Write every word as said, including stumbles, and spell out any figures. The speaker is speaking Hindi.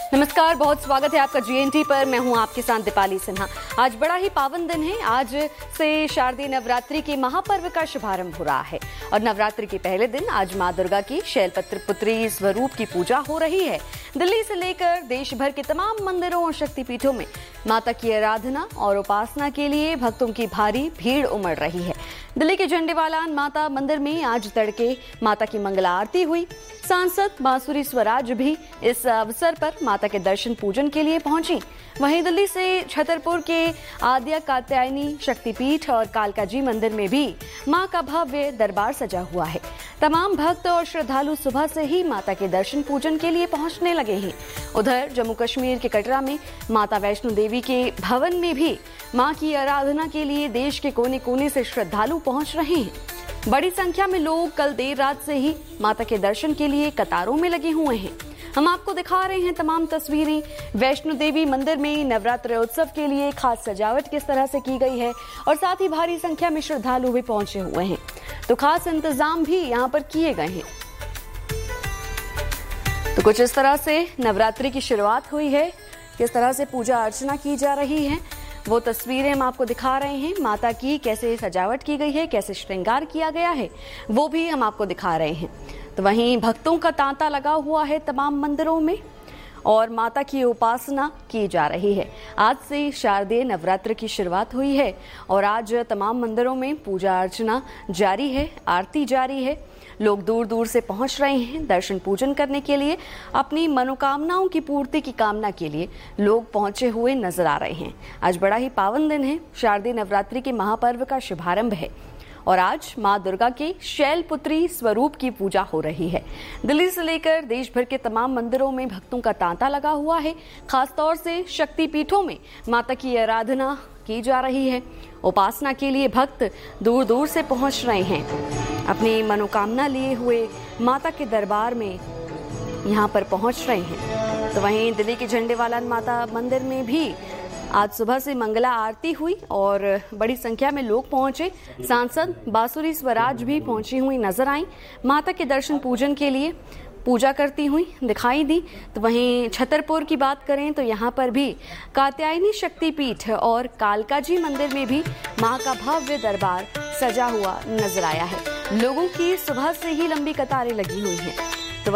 नमस्कार, बहुत स्वागत है आपका जीएनटी पर। मैं हूं आपके साथ दीपाली सिन्हा। आज बड़ा ही पावन दिन है। आज से शारदीय नवरात्रि के महापर्व का शुभारंभ हो रहा है और नवरात्रि के पहले दिन आज मां दुर्गा की शैलपुत्री पुत्री स्वरूप की पूजा हो रही है। दिल्ली से लेकर देश भर के तमाम मंदिरों और शक्तिपीठों में माता की आराधना और उपासना के लिए भक्तों की भारी भीड़ उमड़ रही है। दिल्ली के झंडेवालान माता मंदिर में आज तड़के माता की मंगला आरती हुई। सांसद बांसुरी स्वराज भी इस अवसर पर माता के दर्शन पूजन के लिए पहुंची। वहीं दिल्ली से छतरपुर के आद्य कात्यायनी शक्तिपीठ और कालकाजी मंदिर में भी मां का भव्य दरबार सजा हुआ है। तमाम भक्त और श्रद्धालु सुबह से ही माता के दर्शन पूजन के लिए पहुंचने लगे हैं। उधर जम्मू कश्मीर के कटरा में माता वैष्णो देवी के भवन में भी मां की आराधना के लिए देश के कोने कोने से श्रद्धालु पहुंच रहे हैं। बड़ी संख्या में लोग कल देर रात से ही माता के दर्शन के लिए कतारों में लगे हुए हैं। हम आपको दिखा रहे हैं तमाम तस्वीरें। वैष्णो देवी मंदिर में नवरात्र उत्सव के लिए खास सजावट किस तरह से की गई है और साथ ही भारी संख्या में श्रद्धालु भी पहुंचे हुए हैं, तो खास इंतजाम भी यहाँ पर किए गए हैं। तो कुछ इस तरह से नवरात्रि की शुरुआत हुई है, किस तरह से पूजा अर्चना की जा रही है वो तस्वीरें हम आपको दिखा रहे हैं। माता की कैसे सजावट की गई है, कैसे श्रृंगार किया गया है, वो भी हम आपको दिखा रहे हैं। तो वहीं भक्तों का तांता लगा हुआ है तमाम मंदिरों में और माता की उपासना की जा रही है। आज से शारदीय नवरात्र की शुरुआत हुई है और आज तमाम मंदिरों में पूजा अर्चना जारी है, आरती जारी है। लोग दूर दूर से पहुंच रहे हैं दर्शन पूजन करने के लिए। अपनी मनोकामनाओं की पूर्ति की कामना के लिए लोग पहुंचे हुए नजर आ रहे हैं। आज बड़ा ही पावन दिन है। शारदीय नवरात्रि के महापर्व का शुभारंभ है और आज मां दुर्गा के शैलपुत्री स्वरूप की पूजा हो रही है। दिल्ली से लेकर देश भर के तमाम मंदिरों में भक्तों का तांता लगा हुआ है। खासतौर से शक्तिपीठों में माता की आराधना की जा रही है। उपासना के लिए भक्त दूर दूर से पहुंच रहे हैं। अपनी मनोकामना लिए हुए माता के दरबार में यहाँ पर पहुंच रहे हैं। तो वहीं दिल्ली के झंडेवालान माता मंदिर में भी आज सुबह से मंगला आरती हुई और बड़ी संख्या में लोग पहुंचे। सांसद बांसुरी स्वराज भी पहुंची हुई नजर आई। माता के दर्शन पूजन के लिए पूजा करती हुई दिखाई दी। तो वहीं छतरपुर की बात करें तो यहाँ पर भी कात्यायनी शक्तिपीठ और कालकाजी मंदिर में भी मां का भव्य दरबार सजा हुआ नजर आया है। लोगों की सुबह से ही लंबी कतारें लगी हुई हैं।